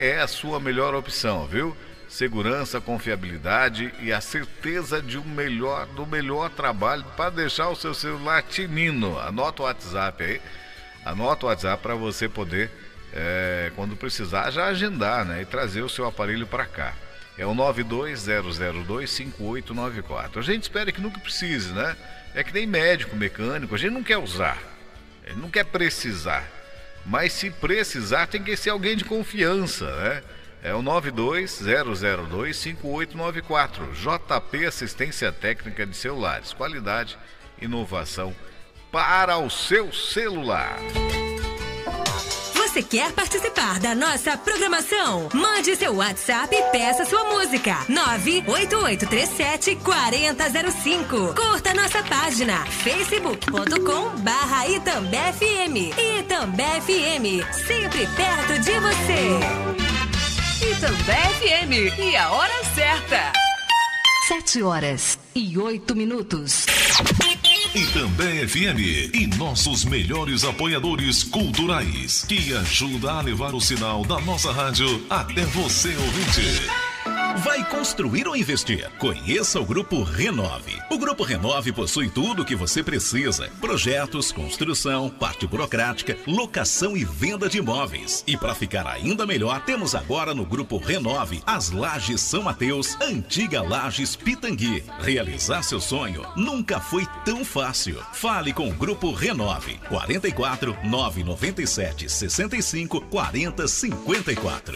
é a sua melhor opção, viu? Segurança, confiabilidade e a certeza do melhor trabalho para deixar o seu celular tinindo. Anota o WhatsApp aí. Anota o WhatsApp para você poder, quando precisar, já agendar, né? E trazer o seu aparelho para cá. É o 920025894. A gente espera que nunca precise, né? É que nem médico, mecânico, a gente não quer usar. Ele não quer precisar. Mas se precisar, tem que ser alguém de confiança, né? É o 920025894. JP Assistência Técnica de Celulares. Qualidade, inovação para o seu celular. Você quer participar da nossa programação? Mande seu WhatsApp e peça sua música. 98837-4005. Curta nossa página facebook.com/ItambéFM. Itambé FM, sempre perto de você. Itambé FM, e a hora certa. 7h08. Itambé FM e nossos melhores apoiadores culturais, que ajuda a levar o sinal da nossa rádio até você, ouvinte. Vai construir ou investir? Conheça o Grupo Renove. O Grupo Renove possui tudo o que você precisa: projetos, construção, parte burocrática, locação e venda de imóveis. E para ficar ainda melhor, temos agora no Grupo Renove as Lajes São Mateus, antiga Lajes Pitangui. Realizar seu sonho nunca foi tão fácil. Fale com o Grupo Renove. 44 997 65 40 54.